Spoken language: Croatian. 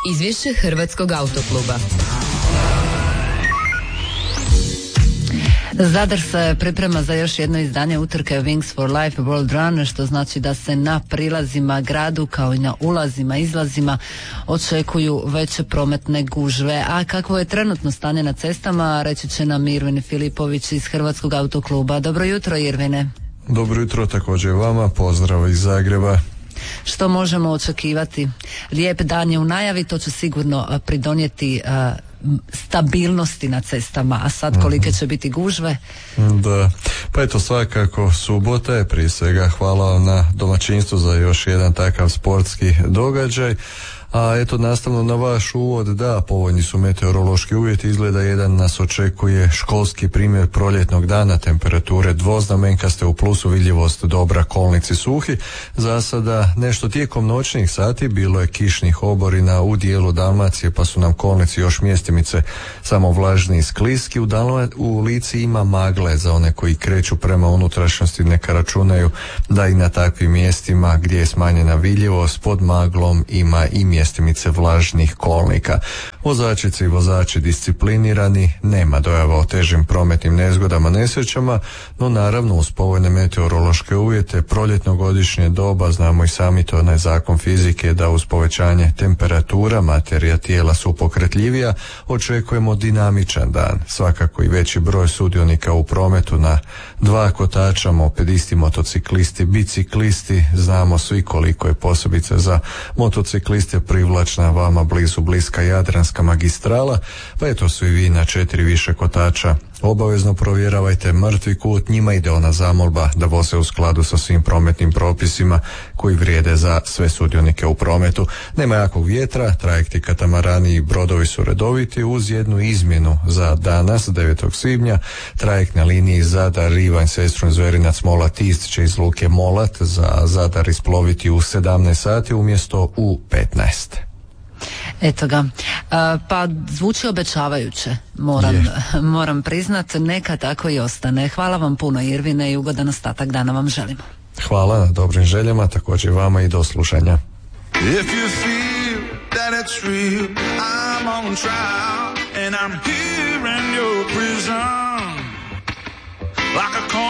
Izvješće Hrvatskog autokluba. Zadar se priprema za još jedno izdanje utrke Wings for Life World Run, što znači da se na prilazima gradu kao i na ulazima, izlazima očekuju veće prometne gužve. A kakvo je trenutno stanje na cestama, reći će nam Irvin Filipović iz Hrvatskog autokluba. Dobro jutro, Irvine. Dobro jutro također vama, pozdrav iz Zagreba. Što možemo očekivati? Lijep dan je u najavi, to će sigurno pridonijeti stabilnosti na cestama, a sad kolike će biti gužve? Da, pa eto, svakako subota je, prije svega hvala vam na domaćinstvu za još jedan takav sportski događaj. A eto, nastavno na vaš uvod, da, povoljni su meteorološki uvjeti, izgleda jedan nas očekuje školski primjer proljetnog dana, temperature dvoznamenkaste, u plusu vidljivost dobra, kolnici suhi. Za sada nešto tijekom noćnih sati bilo je kišnih oborina u dijelu Dalmacije, pa su nam kolnici još mjestimice samo vlažni i skliski. U Lici ima magle, za one koji kreću prema unutrašnjosti neka računaju da i na takvim mjestima gdje je smanjena vidljivost pod maglom ima i mjestimice vlažnih kolnika. Vozačice i vozači disciplinirani, nema dojava o težim prometnim nezgodama, nesrećama, no naravno uz povoljne meteorološke uvjete, proljetno godišnje doba, znamo i sami, to je zakon fizike da uz povećanje temperatura materija tijela su pokretljivija, očekujemo dinamičan dan. Svakako i veći broj sudionika u prometu na dva kotača, mopedisti, motociklisti, biciklisti, znamo svi koliko je posebice za motocikliste privlačna vama bliska Jadranska magistrala, pa eto su i vi na 4 više kotača. Obavezno provjeravajte mrtvi kut, njima ide ona zamolba da voze u skladu sa svim prometnim propisima koji vrijede za sve sudionike u prometu. Nema jakog vjetra, trajekti, katamarani i brodovi su redoviti uz jednu izmjenu za danas, 9. svibnja. Trajekt na liniji Zadar, Rivanj, Sestrun, Zverinac, Molat, Ist će iz luke Molat za Zadar isploviti u 17 sati umjesto u 15. Eto ga. Pa zvuči obećavajuće, moram priznat, neka tako i ostane. Hvala vam puno, Irvine, i ugodan ostatak dana vam želimo. Hvala na dobrim željama, također vama i do slušanja. If you feel that it's real, I'm on trial and I'm here in your prison like a